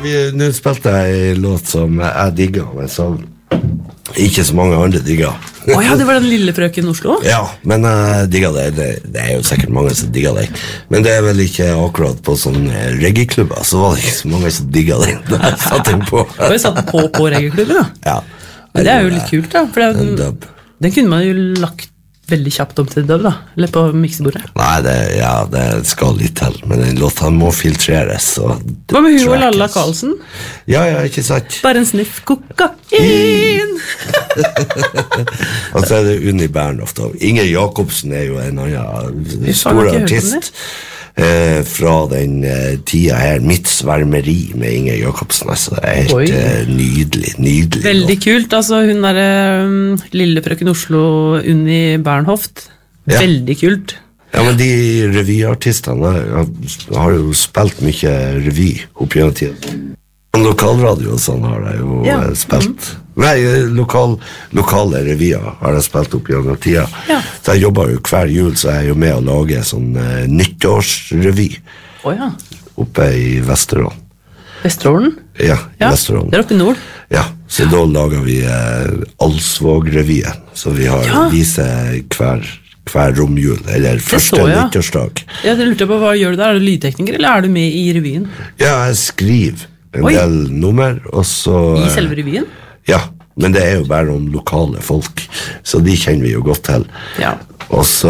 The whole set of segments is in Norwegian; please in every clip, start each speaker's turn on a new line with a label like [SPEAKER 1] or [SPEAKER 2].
[SPEAKER 1] Nå spilte jeg en låt som jeg digger, men som ikke så mange andre digger.
[SPEAKER 2] Ja, det var den lille frøken Oslo?
[SPEAKER 1] Ja, men jeg digger det. Det jo sikkert mange som digger det. Men det vel ikke akkurat på sånne reggae-klubber, så var det ikke så mange som digger det. Jeg satt den på.
[SPEAKER 2] Og jeg satt den på reggae-klubben, da?
[SPEAKER 1] Ja.
[SPEAKER 2] Det jo litt kult, da. For den kunne man jo lagt veldig kjapt om til dub, da. Eller på miksebordet.
[SPEAKER 1] Nei, det skal litt til, men den låten må filtreres.
[SPEAKER 2] Hva med hun og Lalla Karlsen?
[SPEAKER 1] Ja, ikke sant.
[SPEAKER 2] Bare en sniff kokain!
[SPEAKER 1] Og så det Unni Bernhoft. Inger Jacobsen jo en annen stor artist fra den tida her. Mitt svermeri med Inger Jacobsen. Altså, det helt nydelig.
[SPEAKER 2] Veldig kult. Altså, hun lille frøken Oslo, Unni Bernhoft. Veldig kult.
[SPEAKER 1] Ja, men de revyartistene har jo spilt mye revy opp gjennom tiden. Lokalradio og sånn har jeg jo spilt. Nei, lokale revyer har jeg spilt opp gjennom tida. Så jeg jobber jo hver jul, så jeg jo med å lage sånn nyttårsrevy. Oppe i Vesterålen.
[SPEAKER 2] Vesterålen?
[SPEAKER 1] Ja, Vesterålen.
[SPEAKER 2] Det oppe i nord?
[SPEAKER 1] Ja, så da lager vi Alsvåg-revyen. Så vi har viser hver romjul, eller første nyttårsdag.
[SPEAKER 2] Ja, det lurte jeg på, hva gjør du der? Du lydtekniker, eller du med i revyen?
[SPEAKER 1] Ja, jeg skriver en del nummer, og så...
[SPEAKER 2] I selve revyen?
[SPEAKER 1] Ja, men det jo bare noen lokale folk, så de kjenner vi jo godt til.
[SPEAKER 2] Ja.
[SPEAKER 1] Og så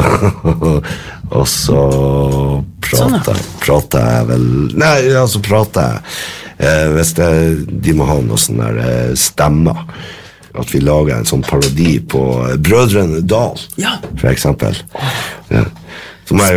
[SPEAKER 1] prater jeg vel... Nei, altså prater jeg hvis de må ha noe sånn der stemmer, at vi lager en sånn parodi på Brødrene Dal, for eksempel. Ja. Så må jeg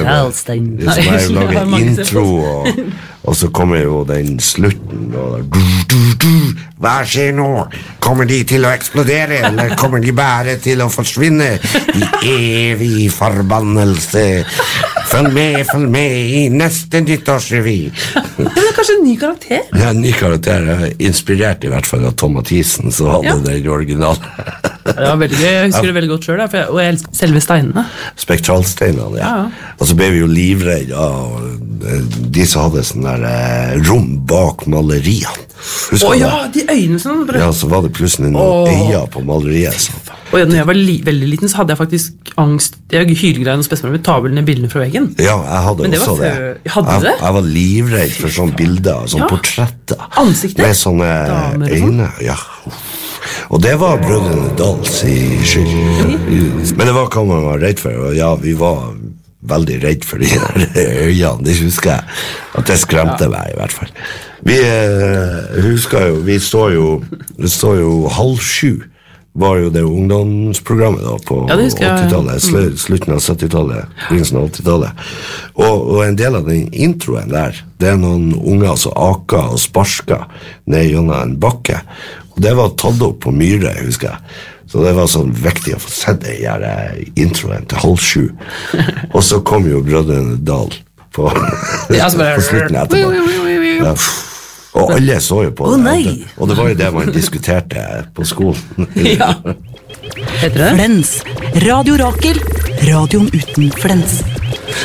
[SPEAKER 1] jo lage intro, og så kommer jo den slutten, og hva skjer nå? Kommer de til å eksplodere, eller kommer de bare til å forsvinne i evig forbannelse? Følg med i neste nyttårsrevy.
[SPEAKER 2] Det kanskje en ny karakter?
[SPEAKER 1] Ja, en ny karakter. Inspirert i hvert fall av Tom Mathisen, så hadde den originale.
[SPEAKER 2] Ja, veldig gøy. Jeg husker det veldig godt selv, og jeg elsker selve steinene.
[SPEAKER 1] Spektralsteinene, ja. Og så ble vi jo livredde av de som hadde sånn der rom bak maleriene.
[SPEAKER 2] Ja, de øynene sånn.
[SPEAKER 1] Ja, så var det plutselig noen øyer på maleriet. Sånn.
[SPEAKER 2] Og når jeg var veldig liten, så hadde jeg faktisk angst. Jeg hylgreide noe spesielt med tabelene bildene fra veggen.
[SPEAKER 1] Ja, jeg hadde også det.
[SPEAKER 2] Hadde du det?
[SPEAKER 1] Jeg var livredd for sånne bilder, sånne portretter.
[SPEAKER 2] Ansiktet?
[SPEAKER 1] Med sånne øyne, ja. Og det var Brødrene Dals i skyld. Men det var hva man var redd for, og ja, vi var veldig redd for de der øyene, det husker jeg. At det skremte meg i hvert fall. Vi husker jo, det står jo 6:30 var jo det ungdomsprogrammet da på 80-tallet, slutten av 70-tallet, begynnelsen av 80-tallet. Og en del av den introen der, det noen unger som aker og sparsker ned gjennom en bakke. Og det var tatt opp på Myre, husker jeg. Så det var sånn viktig å få sett den her introen til 6:30. Og så kom jo Brødrene Dal på slutten etterpå. Ja. Og alle så jo på det. Og det var jo det man diskuterte på skolen.
[SPEAKER 2] Ja. Heter det?
[SPEAKER 3] Flens. Radio Rakel. Radioen uten flens.